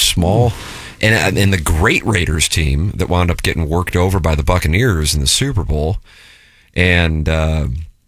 small. And the great Raiders team that wound up getting worked over by the Buccaneers in the Super Bowl. And I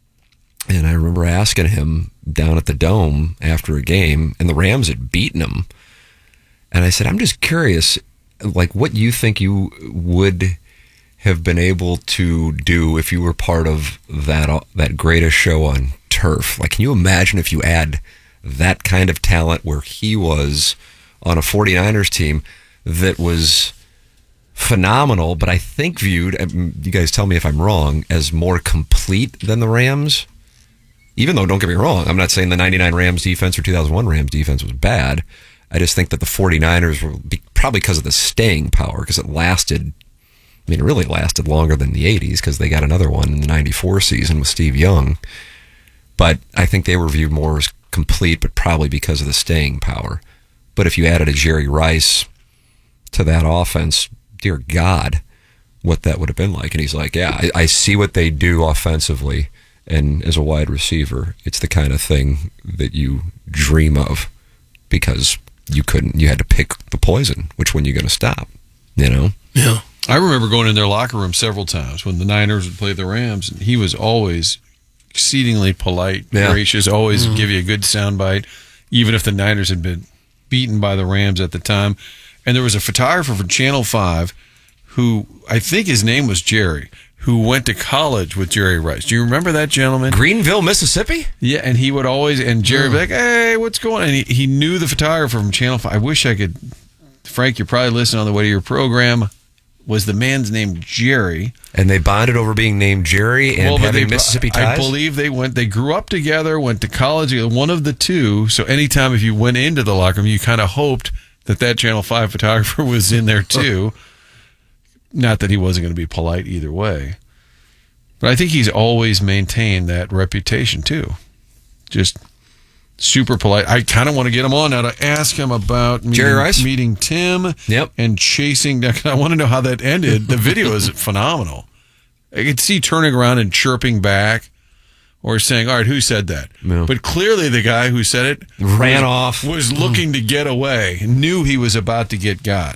remember asking him down at the Dome after a game, and the Rams had beaten them. And I said, I'm just curious, like, what you think you would have been able to do if you were part of that greatest show on turf. Like, can you imagine if you add that kind of talent where he was on a 49ers team that was phenomenal, but I think viewed, you guys tell me if I'm wrong, as more complete than the Rams? Even though, don't get me wrong, I'm not saying the 99 Rams defense or 2001 Rams defense was bad. I just think that the 49ers were probably because of the staying power, because it lasted, I mean, it really lasted longer than the 80s because they got another one in the 94 season with Steve Young. But I think they were viewed more as complete, but probably because of the staying power. But if you added a Jerry Rice to that offense, dear God, what that would have been like. And he's like, yeah, I see what they do offensively. And as a wide receiver, it's the kind of thing that you dream of because you had to pick the poison. Which one you going to stop, you know? Yeah. I remember going in their locker room several times when the Niners would play the Rams, and he was always exceedingly polite, gracious, always give you a good soundbite, even if the Niners had been beaten by the Rams at the time. And there was a photographer for Channel 5 who, I think his name was Jerry, who went to college with Jerry Rice. Do you remember that gentleman? Greenville, Mississippi? Yeah, and he would always, and Jerry would be like, hey, what's going on? And he knew the photographer from Channel 5. I wish I could, Frank, you're probably listening on the way to your program. Was the man's name Jerry? And they bonded over being named Jerry and having Mississippi ties? I believe they grew up together, went to college, one of the two. So anytime if you went into the locker room, you kind of hoped that Channel 5 photographer was in there too. Not that he wasn't going to be polite either way. But I think he's always maintained that reputation too. Just super polite. I kind of want to get him on now to ask him about Jerry Rice? meeting Tim Yep. and chasing down. I want to know how that ended. The video is phenomenal. I could see turning around and chirping back or saying, all right, who said that? No. But clearly the guy who said it ran off, was looking to get away, knew he was about to get got.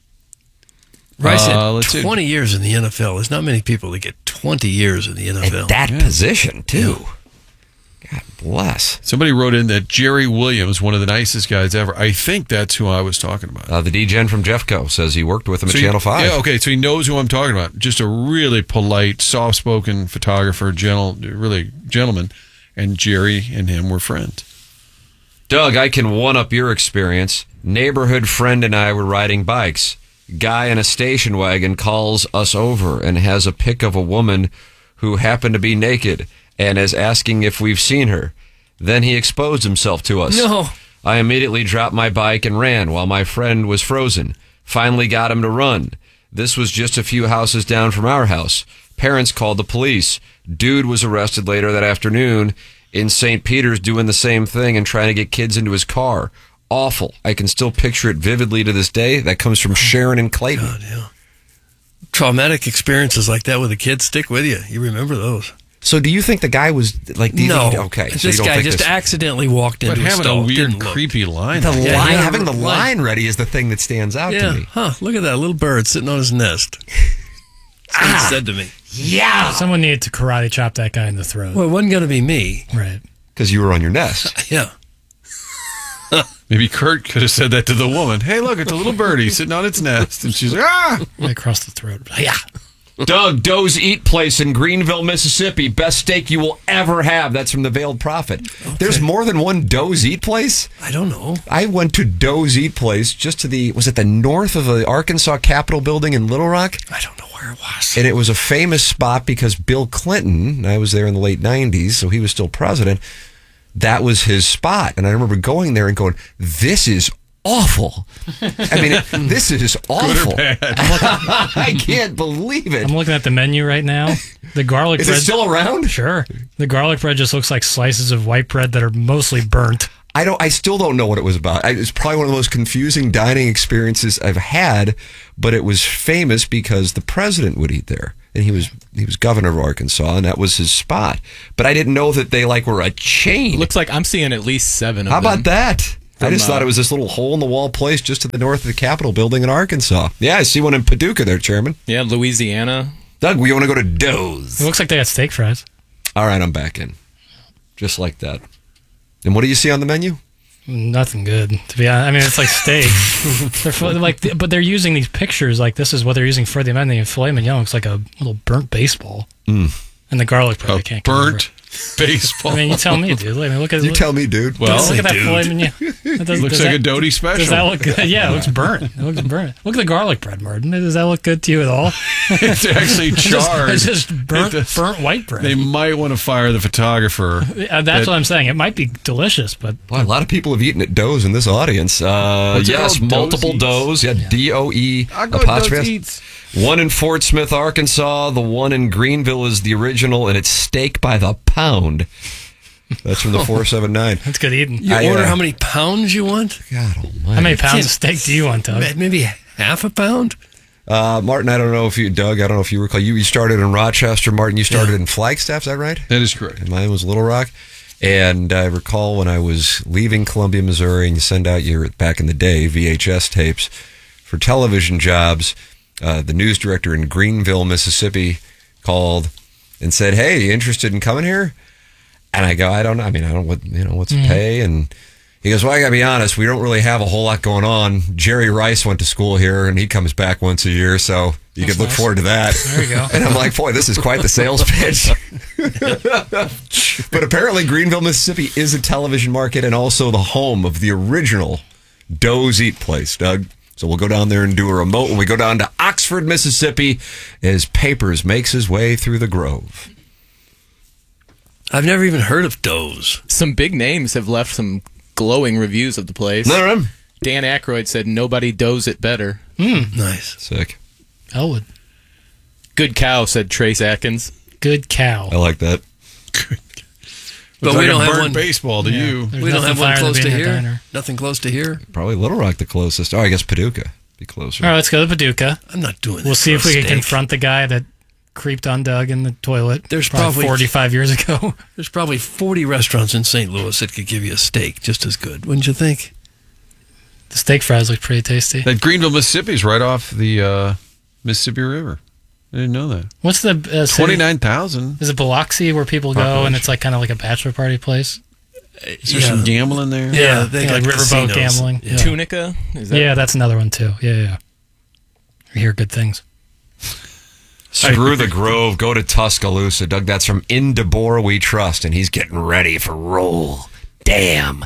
Rice had 20 years in the NFL. There's not many people that get 20 years in the NFL. At that position, too. Yeah. God bless. Somebody wrote in that Jerry Williams, one of the nicest guys ever. I think that's who I was talking about. The D-Gen from Jeffco says he worked with him at Channel 5. Yeah, okay, so he knows who I'm talking about. Just a really polite, soft-spoken photographer, really gentleman, and Jerry and him were friends. Doug, I can one-up your experience. Neighborhood friend and I were riding bikes. Guy in a station wagon calls us over and has a pic of a woman who happened to be naked and is asking if we've seen her. Then he exposed himself to us. No. I immediately dropped my bike and ran while my friend was frozen. Finally got him to run. This was just a few houses down from our house. Parents called the police. Dude was arrested later that afternoon in St. Peter's doing the same thing and trying to get kids into his car. Awful. I can still picture it vividly to this day. That comes from Sharon and Clayton. God, yeah. Traumatic experiences like that with a kid stick with you. You remember those. So do you think the guy was like... No. Okay. So this guy just accidentally walked into a stall. But having a weird, creepy line. Having the line ready is the thing that stands out to me. Huh. Look at that little bird sitting on his nest. Someone said to me. Yeah. Someone needed to karate chop that guy in the throat. Well, it wasn't going to be me. Right. Because you were on your nest. Yeah. Maybe Kurt could have said that to the woman. Hey, look, it's a little birdie sitting on its nest. And she's like, Right across the throat. Yeah. Doug, Doe's Eat Place in Greenville, Mississippi. Best steak you will ever have. That's from the Veiled Prophet. Okay. There's more than one Doe's Eat Place? I don't know. I went to Doe's Eat Place just to was it the north of the Arkansas Capitol building in Little Rock? I don't know where it was. And it was a famous spot because Bill Clinton, I was there in the late 90s, so he was still president, that was his spot. And I remember going there and going, this is awful. I mean, this is awful. Good or bad. I can't believe it. I'm looking at the menu right now. The garlic bread. Is it still around? Sure. The garlic bread just looks like slices of white bread that are mostly burnt. I still don't know what it was about. It's probably one of the most confusing dining experiences I've had, but it was famous because the president would eat there. And he was governor of Arkansas, and that was his spot. But I didn't know that they were a chain. Looks like I'm seeing at least 7 of them. How about that? I just thought it was this little hole-in-the-wall place just to the north of the Capitol building in Arkansas. Yeah, I see one in Paducah there, Chairman. Yeah, Louisiana. Doug, we want to go to Doe's. It looks like they got steak fries. All right, I'm back in. Just like that. And what do you see on the menu? Nothing good, to be honest. I mean, it's like steak. But they're using these pictures like this is what they're using for the menu. And filet mignon looks like a little burnt baseball. And the garlic bread, I can't burnt baseball. I mean, you tell me, dude. I mean, tell me, dude. Well, look at that filet mignon. Looks like a Doty special. Does that look good? Yeah, it looks burnt. It looks burnt. Look at the garlic bread, Martin. Does that look good to you at all? It's actually charred. It's just burnt white bread. They might want to fire the photographer. That's what I'm saying. It might be delicious, but a lot of people have eaten at Doe's in this audience. Yes, multiple Doe's. Yeah, DOE apostrophe. One in Fort Smith, Arkansas. The one in Greenville is the original, and it's steak by the pound. That's from the 479. That's good eating. You order how many pounds you want? God almighty. How many pounds of steak do you want, Doug? Maybe half a pound? Martin, I don't know if you, Doug, I don't know if you recall. You started in Rochester. Martin, you started in Flagstaff, is that right? That is correct. And mine was Little Rock. And I recall when I was leaving Columbia, Missouri, and you send out your, back in the day, VHS tapes for television jobs. The news director in Greenville, Mississippi, called and said, "Hey, you interested in coming here?" And I go, "I don't know. I mean, I don't what's the pay?" And he goes, "Well, I gotta be honest. We don't really have a whole lot going on. Jerry Rice went to school here, and he comes back once a year, so you could look forward to that." There you go. And I'm like, "Boy, this is quite the sales pitch." But apparently, Greenville, Mississippi, is a television market and also the home of the original Doe's Eat Place, Doug. So we'll go down there and do a remote when we go down to Oxford, Mississippi, as Papers makes his way through the Grove. I've never even heard of Doe's. Some big names have left some glowing reviews of the place. No. Dan Aykroyd said nobody does it better. Nice. Sick. Elwood. Good cow, said Trace Atkins. Good cow. I like that. But we don't have one baseball to you. We don't have one close to here. Nothing close to here. Probably Little Rock the closest. Oh, I guess Paducah be closer. All right, let's go to Paducah. I'm not doing this. We'll see if we can can confront the guy that creeped on Doug in the toilet. There's probably 45 years ago. There's probably 40 restaurants in St. Louis that could give you a steak just as good, wouldn't you think? The steak fries look pretty tasty. That Greenville, Mississippi is right off the Mississippi River. I didn't know that. What's the 29,000? Is it Biloxi where people go and it's like kind of like a bachelor party place? Is there some gambling there? Yeah, they got like riverboat casinos. gambling. Yeah. Tunica? Yeah, that's another one too. Yeah. I hear good things. Screw the Grove. Go to Tuscaloosa. Doug, that's from In DeBoer We Trust, and he's getting ready for roll. Damn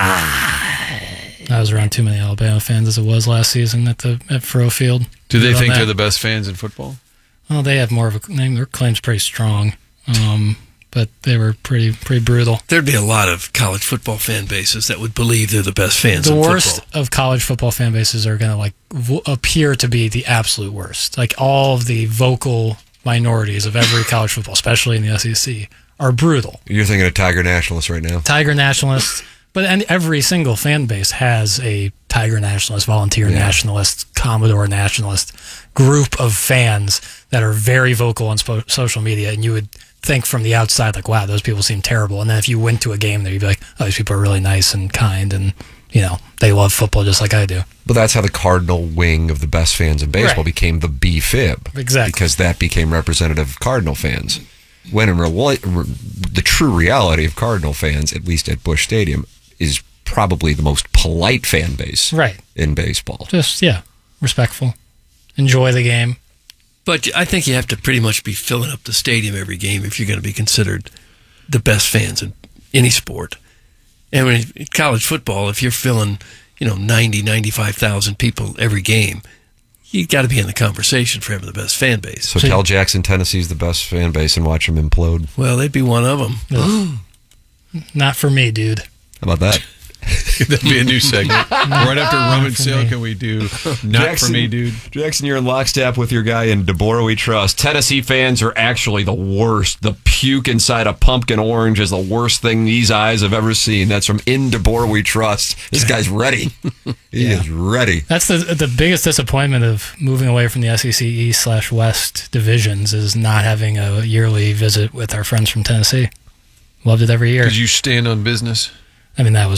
time. I was around too many Alabama fans as it was last season at Furrow Field. Do they think they're the best fans in football? Well, they have more of a name. Their claim's pretty strong, but they were pretty brutal. There'd be a lot of college football fan bases that would believe they're the best fans in football. The worst football. of college football fan bases are going to like appear to be the absolute worst. Like all of the vocal minorities of every college football, especially in the SEC, are brutal. You're thinking of Tiger Nationalists right now. Tiger Nationalists. But every single fan base has a Tiger Nationalist, Volunteer Nationalist, Commodore Nationalist group of fans that are very vocal on social media, and you would think from the outside, like, wow, those people seem terrible. And then if you went to a game there, you'd be like, oh, these people are really nice and kind, and, they love football just like I do. But that's how the Cardinal wing of the best fans in baseball became the B-Fib. Exactly. Because that became representative of Cardinal fans. When in the true reality of Cardinal fans, at least at Busch Stadium, is probably the most polite fan base in baseball. Just, respectful. Enjoy the game. But I think you have to pretty much be filling up the stadium every game if you're going to be considered the best fans in any sport. And when in college football, if you're filling, 90, 95,000 people every game, you got to be in the conversation for having the best fan base. So tell Jackson, Tennessee's the best fan base and watch them implode. Well, they'd be one of them. Not for me, dude. How about that? That'd be a new segment. Right after Rum and Sale, can we do Not Jackson, for me, dude? Jackson, you're in lockstep with your guy in DeBoer We Trust. Tennessee fans are actually the worst. The puke inside a pumpkin orange is the worst thing these eyes have ever seen. That's from In DeBoer We Trust. This guy's ready. He is ready. That's the biggest disappointment of moving away from the SEC East/West divisions is not having a yearly visit with our friends from Tennessee. Loved it every year. Did you stand on business? I mean, that was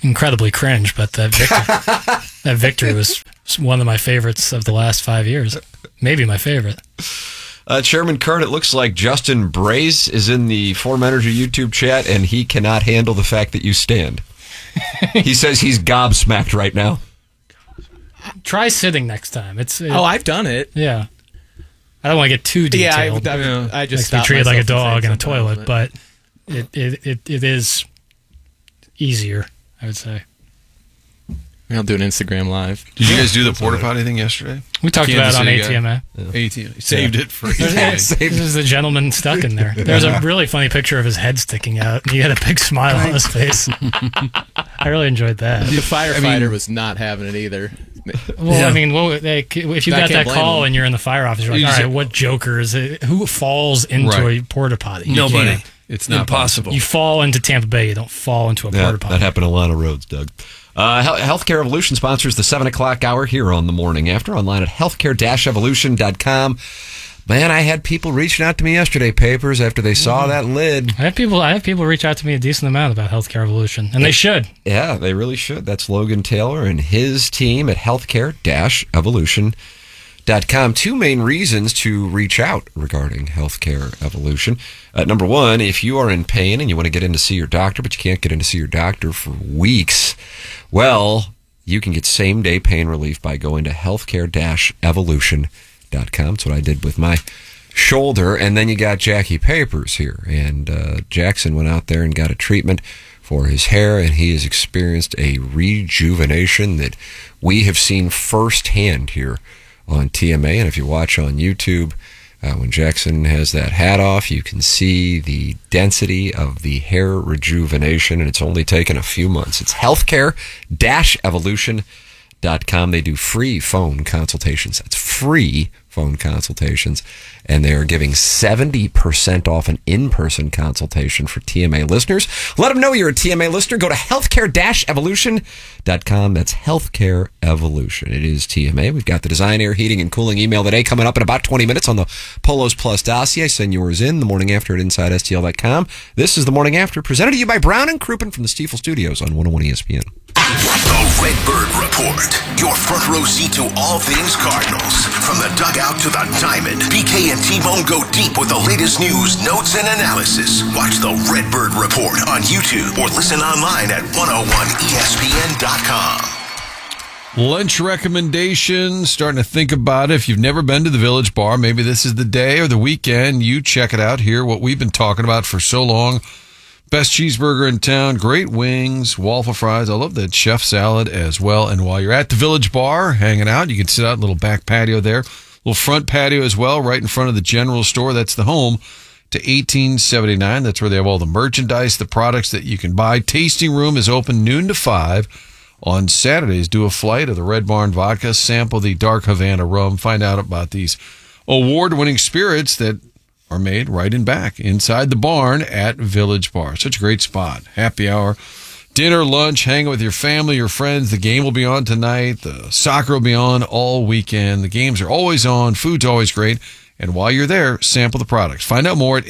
incredibly cringe, but that victory was one of my favorites of the last 5 years. Maybe my favorite. Chairman Kern, it looks like Justin Braze is in the Form Energy YouTube chat, and he cannot handle the fact that you stand. He says he's gobsmacked right now. Try sitting next time. I've done it. Yeah. I don't want to get too detailed. I just be treated like a stopped myself dog in a from saying toilet, something, but it is easier, I would say. I'll do an Instagram live. Did you guys do the porta potty thing yesterday? We talked Kansas about it on City guy? ATMA. ATM. Saved it for This is the gentleman stuck in there. There's a really funny picture of his head sticking out. He had a big smile on his face. I really enjoyed that. The firefighter was not having it either. Well, Yeah. I mean, if you I got can't that blame call him. and you're in the fire office, you're like, You all just- right, what joker is it? Who falls into Right. a porta potty? Nobody. can't. It's not impossible. You fall into Tampa Bay. You don't fall into a porta potty. That happened a lot of roads, Doug. Healthcare Evolution sponsors the 7 o'clock hour here on The Morning After, online at healthcare-evolution.com. Man, I had people reaching out to me yesterday, Papers, after they saw that lid. I have people reach out to me a decent amount about Healthcare Evolution, and they should. Yeah, they really should. That's Logan Taylor and his team at healthcare-evolution.com. Two main reasons to reach out regarding Healthcare Evolution. Number one, if you are in pain and you want to get in to see your doctor, but you can't get in to see your doctor for weeks, well, you can get same-day pain relief by going to healthcare-evolution.com. That's what I did with my shoulder. And then you got Jackie Papers here. And Jackson went out there and got a treatment for his hair, and he has experienced a rejuvenation that we have seen firsthand here on TMA. And if you watch on YouTube, when Jackson has that hat off, you can see the density of the hair rejuvenation, and it's only taken a few months. It's healthcare-evolution.com. They do free phone consultations. That's free phone consultations. And they are giving 70% off an in-person consultation for TMA listeners. Let them know you're a TMA listener. Go to healthcare-evolution.com. That's Healthcare Evolution. It is TMA. We've got the Design, Air, Heating, and Cooling email of the day coming up in about 20 minutes on the Polos Plus dossier. Send yours in the morning after at InsideSTL.com. This is the Morning After, presented to you by Brown and Crouppen from the Stiefel Studios on 101 ESPN. The Redbird Report, your front row seat to all things Cardinals. From the dugout to the diamond, BK and T-Bone go deep with the latest news, notes, and analysis. Watch the Redbird Report on YouTube or listen online at 101ESPN.com. Lunch recommendations, starting to think about it. If you've never been to the Village Bar, maybe this is the day or the weekend. You check it out. Hear what we've been talking about for so long. Best cheeseburger in town, great wings, waffle fries. I love that chef salad as well. And while you're at the Village Bar hanging out, you can sit out in a little back patio there, little front patio as well, right in front of the general store. That's the home to 1879. That's where they have all the merchandise, the products that you can buy. Tasting room is open noon to 5 on Saturdays. Do a flight of the Red Barn vodka, sample the Dark Havana rum, find out about these award-winning spirits that are made right in back inside the barn at Village Bar. Such a great spot. Happy hour, dinner, lunch, hang with your family, your friends. The game will be on tonight. The soccer will be on all weekend. The games are always on. Food's always great. And while you're there, sample the products. Find out more at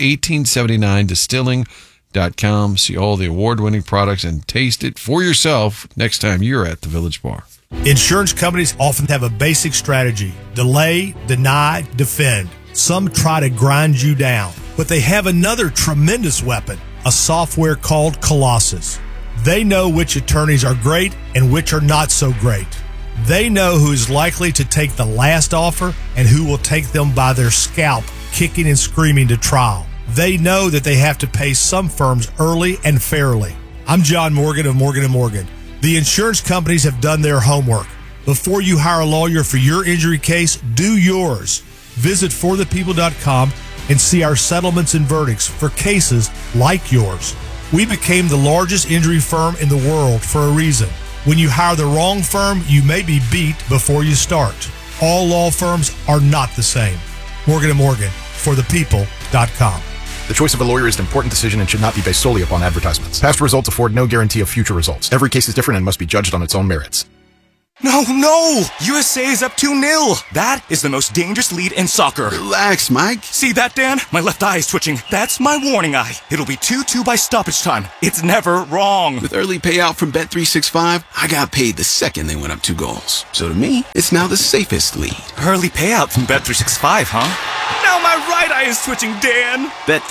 1879distilling.com. See all the award-winning products and taste it for yourself next time you're at the Village Bar. Insurance companies often have a basic strategy: delay, deny, defend. Some try to grind you down, but they have another tremendous weapon, a software called Colossus. They know which attorneys are great and which are not so great. They know who is likely to take the last offer and who will take them by their scalp, kicking and screaming to trial. They know that they have to pay some firms early and fairly. I'm John Morgan of Morgan & Morgan. The insurance companies have done their homework. Before you hire a lawyer for your injury case, do yours. Visit forthepeople.com and see our settlements and verdicts for cases like yours. We became the largest injury firm in the world for a reason. When you hire the wrong firm, you may be beat before you start. All law firms are not the same. Morgan & Morgan, forthepeople.com. The choice of a lawyer is an important decision and should not be based solely upon advertisements. Past results afford no guarantee of future results. Every case is different and must be judged on its own merits. No! USA is up 2-0. That is the most dangerous lead in soccer. Relax, Mike. See that, Dan? My left eye is twitching. That's my warning eye. It'll be 2-2 by stoppage time. It's never wrong. With early payout from Bet365, I got paid the second they went up 2 goals. So to me, it's now the safest lead. Early payout from Bet365, huh? Now my right eye is twitching, Dan.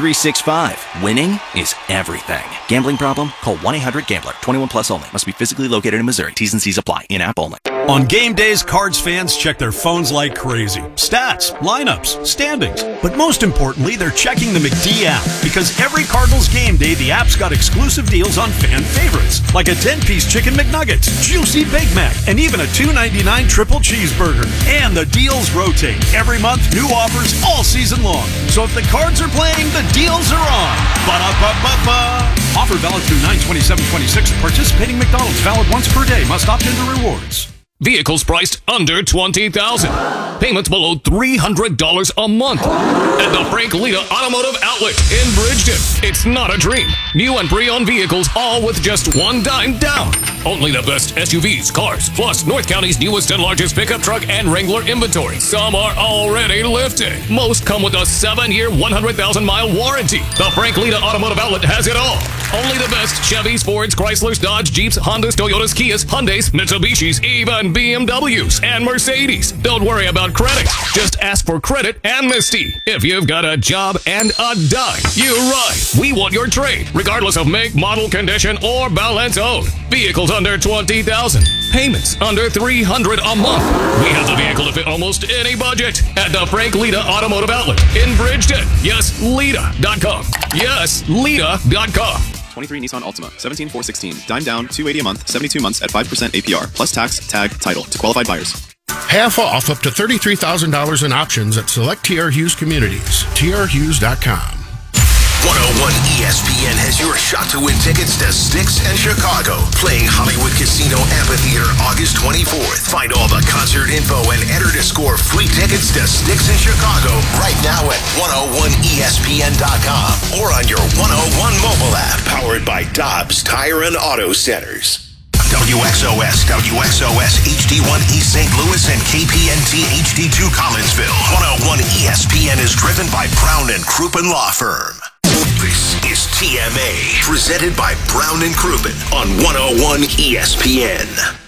Bet365. Winning is everything. Gambling problem? Call 1-800-GAMBLER. 21 plus only. Must be physically located in Missouri. T's and C's apply. In-app only. On game days, Cards fans check their phones like crazy. Stats, lineups, standings. But most importantly, they're checking the McD app. Because every Cardinals game day, the app's got exclusive deals on fan favorites. Like a 10-piece Chicken McNuggets, juicy Big Mac, and even a $2.99 triple cheeseburger. And the deals rotate. Every month, new offers all season long. So if the Cards are playing, the deals are on. Ba-da-ba-ba-ba. Offer valid through 9/27/26 at participating McDonald's. Valid once per day. Must opt into rewards. Vehicles priced under $20,000. Payments below $300 a month. At the Frank Lita Automotive Outlet in Bridgeton. It's not a dream. New and pre-owned vehicles, all with just one dime down. Only the best SUVs, cars, plus North County's newest and largest pickup truck and Wrangler inventory. Some are already lifted. Most come with a 7-year, 100,000-mile warranty. The Frank Lita Automotive Outlet has it all. Only the best Chevys, Fords, Chryslers, Dodge, Jeeps, Hondas, Toyotas, Kias, Hyundais, Mitsubishis, even BMWs and Mercedes. Don't worry about credit. Just ask for credit amnesty. If you've got a job and a dime, you're right. We want your trade, regardless of make, model, condition, or balance owed. Vehicles under $20,000. Payments under $300 a month. We have the vehicle to fit almost any budget at the Frank Lita Automotive Outlet in Bridgeton. Yes, Lita.com. Yes, Lita.com. 23 Nissan Altima, 17,416. Dime down, $280 a month, 72 months at 5% APR, plus tax, tag, title to qualified buyers. Half off up to $33,000 in options at select TR Hughes communities. TRHughes.com. 101 ESPN has your shot to win tickets to Styx and Chicago, playing Hollywood Casino Amphitheater August 24th. Find all the concert info and enter to score free tickets to Styx in Chicago right now at 101ESPN.com or on your 101 mobile app, powered by Dobbs Tire and Auto Centers. WXOS, WXOS HD1 East St. Louis, and KPNT HD2 Collinsville. 101 ESPN is driven by Brown and Crouppen Law Firm. This is TMA, presented by Brown and Crouppen on 101 ESPN.